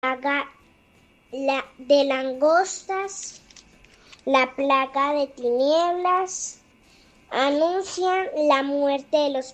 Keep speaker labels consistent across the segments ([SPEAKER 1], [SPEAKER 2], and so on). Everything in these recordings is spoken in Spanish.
[SPEAKER 1] plaga de langostas, la plaga de tinieblas, anuncian la muerte de los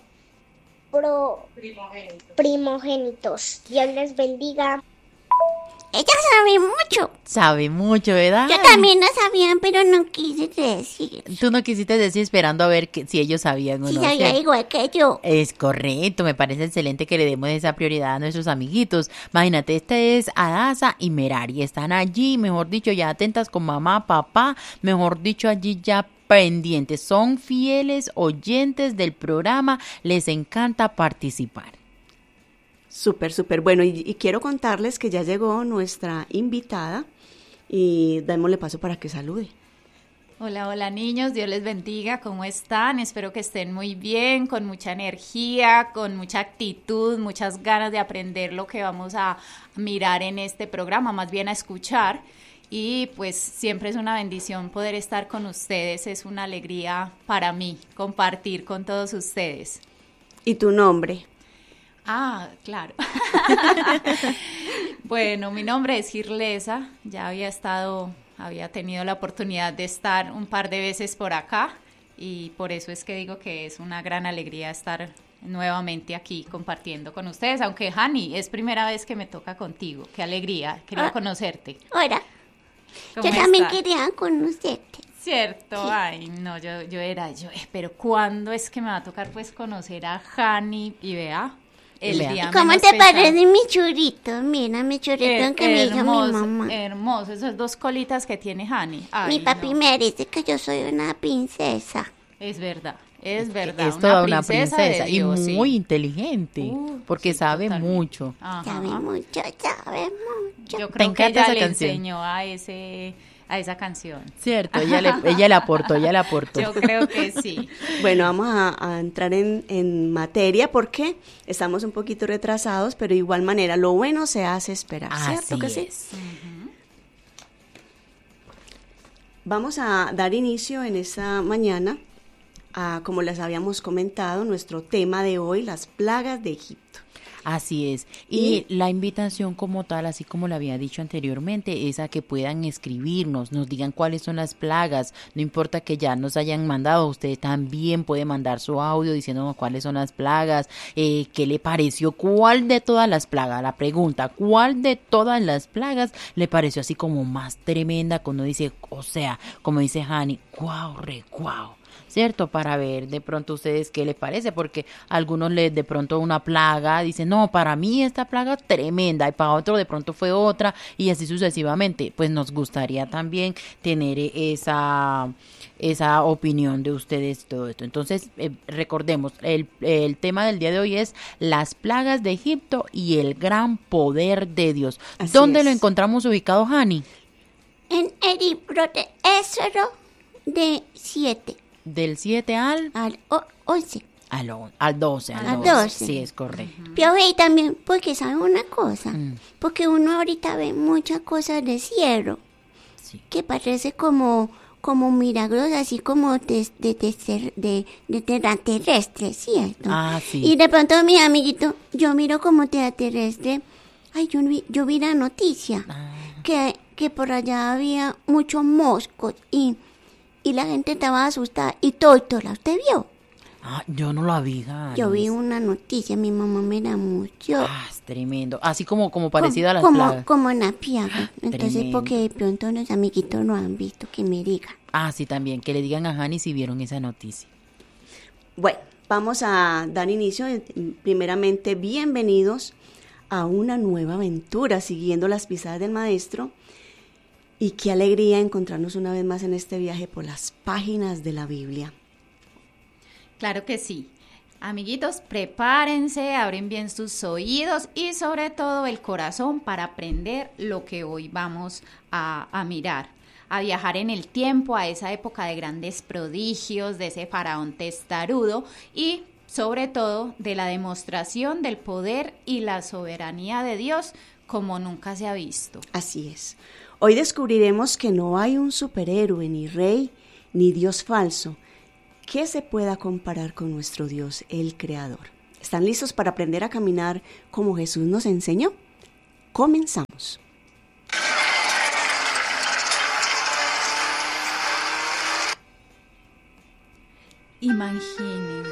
[SPEAKER 1] primogénitos. Dios les bendiga.
[SPEAKER 2] Ella sabe mucho.
[SPEAKER 3] Sabe mucho, ¿verdad?
[SPEAKER 2] Yo también lo sabía, pero no quise decir.
[SPEAKER 3] Tú no quisiste decir esperando a ver si ellos sabían o
[SPEAKER 2] Si
[SPEAKER 3] no.
[SPEAKER 2] sabía
[SPEAKER 3] ¿Cierto?
[SPEAKER 2] igual que yo.
[SPEAKER 3] Es correcto, me parece excelente que le demos esa prioridad a nuestros amiguitos. Imagínate, este es Adasa y Merari, están allí, mejor dicho, ya atentas con mamá, papá, mejor dicho, allí ya pendientes, son fieles oyentes del programa, les encanta participar.
[SPEAKER 4] Súper, súper. Bueno, y quiero contarles que ya llegó nuestra invitada y démosle paso para que salude.
[SPEAKER 5] Hola, hola niños, Dios les bendiga, ¿cómo están? Espero que estén muy bien, con mucha energía, con mucha actitud, muchas ganas de aprender lo que vamos a mirar en este programa, más bien a escuchar. Y pues siempre es una bendición poder estar con ustedes, es una alegría para mí compartir con todos ustedes.
[SPEAKER 4] ¿Y tu nombre?
[SPEAKER 5] Ah, claro. Bueno, mi nombre es Girlesa, ya había tenido la oportunidad de estar un par de veces por acá y por eso es que digo que es una gran alegría estar nuevamente aquí compartiendo con ustedes, aunque Hani, es primera vez que me toca contigo, qué alegría, quería conocerte.
[SPEAKER 2] Hola. Yo
[SPEAKER 5] ¿Cómo
[SPEAKER 2] también
[SPEAKER 5] estás?
[SPEAKER 2] quería conocerte.
[SPEAKER 5] Cierto,
[SPEAKER 2] Sí.
[SPEAKER 5] ay, no, pero ¿cuándo es que me va a tocar pues conocer a Hani y vea? El
[SPEAKER 3] Vea.
[SPEAKER 5] día
[SPEAKER 2] ¿Y cómo
[SPEAKER 5] menos
[SPEAKER 2] te
[SPEAKER 5] pensado.
[SPEAKER 2] parece mi churrito? Mira, mi churrito que me hizo mi mamá.
[SPEAKER 5] Hermoso, esas dos colitas que tiene Hani. Ay,
[SPEAKER 2] Mi papi
[SPEAKER 5] no.
[SPEAKER 2] me dice que yo soy una princesa.
[SPEAKER 5] Es verdad,
[SPEAKER 3] Es toda una princesa
[SPEAKER 5] de Dios,
[SPEAKER 3] y
[SPEAKER 5] sí.
[SPEAKER 3] muy inteligente, porque
[SPEAKER 5] Sí,
[SPEAKER 3] sabe
[SPEAKER 5] totalmente.
[SPEAKER 3] mucho.
[SPEAKER 5] Ajá.
[SPEAKER 2] Sabe mucho, sabe mucho.
[SPEAKER 5] Yo creo que
[SPEAKER 3] encanta
[SPEAKER 5] ella
[SPEAKER 3] esa
[SPEAKER 5] le
[SPEAKER 3] canción.
[SPEAKER 5] enseñó a esa canción.
[SPEAKER 3] Cierto, ella le aportó.
[SPEAKER 5] Yo creo que sí.
[SPEAKER 4] Bueno, vamos a entrar en materia porque estamos un poquito retrasados, pero de igual manera lo bueno se hace esperar, ¿cierto
[SPEAKER 3] Así
[SPEAKER 4] que sí?
[SPEAKER 3] es.
[SPEAKER 4] Vamos a dar inicio en esta mañana a, como les habíamos comentado, nuestro tema de hoy, las plagas de Egipto.
[SPEAKER 3] Así es. Y la invitación como tal, así como le había dicho anteriormente, es a que puedan escribirnos, nos digan cuáles son las plagas. No importa que ya nos hayan mandado, usted también puede mandar su audio diciéndonos cuáles son las plagas, qué le pareció, cuál de todas las plagas, la pregunta, cuál de todas las plagas le pareció así como más tremenda, cuando dice, o sea, como dice Hani, guau, re guau. ¿Cierto? Para ver de pronto ustedes qué les parece, porque a algunos les de pronto una plaga, dicen, no, para mí esta plaga tremenda, y para otro de pronto fue otra, y así sucesivamente. Pues nos gustaría también tener esa opinión de ustedes, todo esto. Entonces, recordemos, el tema del día de hoy es las plagas de Egipto y el gran poder de Dios.
[SPEAKER 4] Así
[SPEAKER 3] ¿Dónde lo
[SPEAKER 4] es.
[SPEAKER 3] encontramos ubicado, Hani?
[SPEAKER 2] En el libro de Éxodo de 7
[SPEAKER 3] Del 7 al...
[SPEAKER 2] al 11.
[SPEAKER 3] Al 12.
[SPEAKER 2] Al 12.
[SPEAKER 3] Sí, es correcto.
[SPEAKER 2] Yo veí también, porque sabe una cosa,
[SPEAKER 3] Mm.
[SPEAKER 2] porque uno ahorita ve muchas cosas de cielo,
[SPEAKER 3] Sí.
[SPEAKER 2] que parece como milagros, así como de terrestre, ¿cierto?
[SPEAKER 3] Ah, sí.
[SPEAKER 2] Y de pronto, mi amiguito, yo miro como terrestre, ay, yo vi la noticia,
[SPEAKER 3] Ah,
[SPEAKER 2] que por allá había muchos moscos y la gente estaba asustada, y Tótola, ¿usted vio?
[SPEAKER 3] yo no la vi, Jani.
[SPEAKER 2] Yo vi una noticia, mi mamá me la mostró.
[SPEAKER 3] Es tremendo. Así como parecido a las
[SPEAKER 2] como,
[SPEAKER 3] plagas.
[SPEAKER 2] como Napiaga. Entonces,
[SPEAKER 3] Tremendo.
[SPEAKER 2] porque de pronto los amiguitos lo han visto, que me digan.
[SPEAKER 3] Sí, también. Que le digan a Hani si vieron esa noticia.
[SPEAKER 4] Bueno, vamos a dar inicio. Primeramente, bienvenidos a una nueva aventura, siguiendo las pisadas del maestro. Y qué alegría encontrarnos una vez más en este viaje por las páginas de la Biblia.
[SPEAKER 5] Claro que sí. Amiguitos, prepárense, abren bien sus oídos y sobre todo el corazón para aprender lo que hoy vamos a mirar, a viajar en el tiempo, a esa época de grandes prodigios, de ese faraón testarudo y sobre todo de la demostración del poder y la soberanía de Dios como nunca se ha visto.
[SPEAKER 4] Así es. Hoy descubriremos que no hay un superhéroe, ni rey, ni Dios falso, que se pueda comparar con nuestro Dios, el Creador. ¿Están listos para aprender a caminar como Jesús nos enseñó? Comenzamos.
[SPEAKER 5] Imagínense.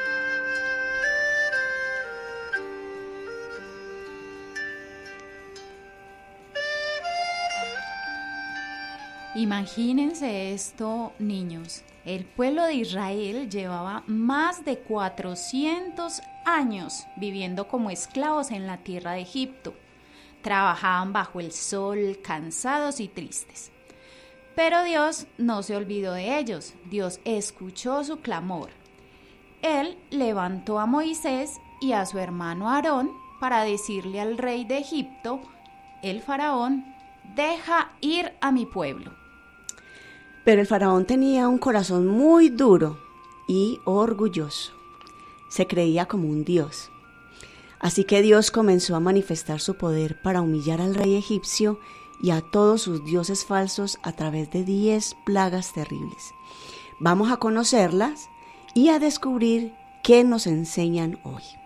[SPEAKER 5] Imagínense esto, niños. El pueblo de Israel llevaba más de 400 años viviendo como esclavos en la tierra de Egipto. Trabajaban bajo el sol, cansados y tristes. Pero Dios no se olvidó de ellos. Dios escuchó su clamor. Él levantó a Moisés y a su hermano Aarón para decirle al rey de Egipto, el faraón, deja ir a mi pueblo.
[SPEAKER 4] Pero el faraón tenía un corazón muy duro y orgulloso. Se creía como un dios. Así que Dios comenzó a manifestar su poder para humillar al rey egipcio y a todos sus dioses falsos a través de 10 plagas terribles. Vamos a conocerlas y a descubrir qué nos enseñan hoy.